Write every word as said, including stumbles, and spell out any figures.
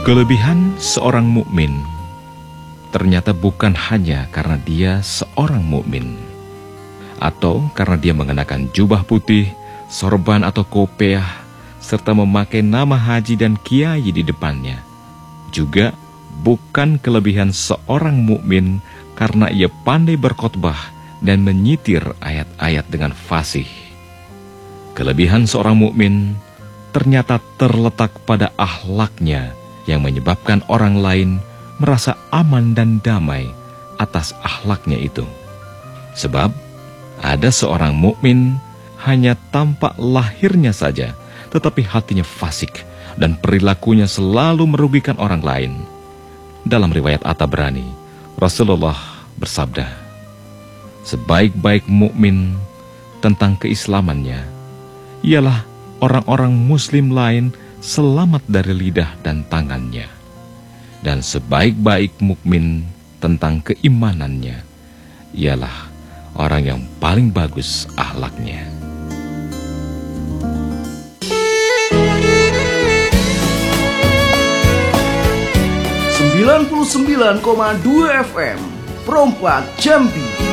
Kelebihan seorang mukmin ternyata bukan hanya karena dia seorang mukmin, atau karena dia mengenakan jubah putih, sorban atau kopiah, serta memakai nama haji dan kiai di depannya. Juga bukan kelebihan seorang mukmin karena ia pandai berkhotbah dan menyitir ayat-ayat dengan fasih. Kelebihan seorang mukmin ternyata terletak pada akhlaknya yang menyebabkan orang lain merasa aman dan damai atas akhlaknya itu. Sebab ada seorang mukmin hanya tampak lahirnya saja, tetapi hatinya fasik dan perilakunya selalu merugikan orang lain. Dalam riwayat At-Tabrani, Rasulullah bersabda, sebaik-baik mukmin tentang keislamannya ialah orang-orang muslim lain selamat dari lidah dan tangannya. Dan sebaik-baik mukmin tentang keimanannya ialah orang yang paling bagus akhlaknya. sembilan puluh sembilan koma dua F M Perompak Jambi.